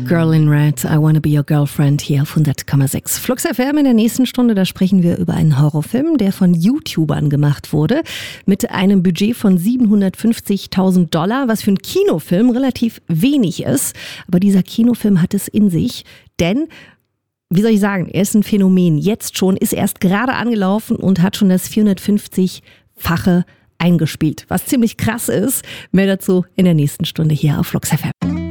Girl in Red, I Wanna Be Your Girlfriend hier auf 100,6. Flux FM in der nächsten Stunde, da sprechen wir über einen Horrorfilm, der von YouTubern gemacht wurde, mit einem Budget von $750.000, was für einen Kinofilm relativ wenig ist. Aber dieser Kinofilm hat es in sich, denn wie soll ich sagen, er ist ein Phänomen. Jetzt schon, ist erst gerade angelaufen und hat schon das 450-fache eingespielt, was ziemlich krass ist. Mehr dazu in der nächsten Stunde hier auf Flux FM.